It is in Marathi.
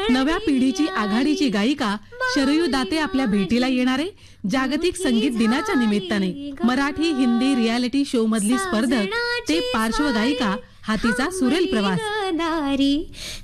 नव्या पिढीची आघाडीची गायिका शरयू दाते आपल्या भेटीला येणारे जागतिक संगीत दिनाच्या निमित्ताने मराठी हिंदी रियालिटी शो मधली स्पर्धक ते पार्श्वगायिका हा तिचा सुरेल प्रवास.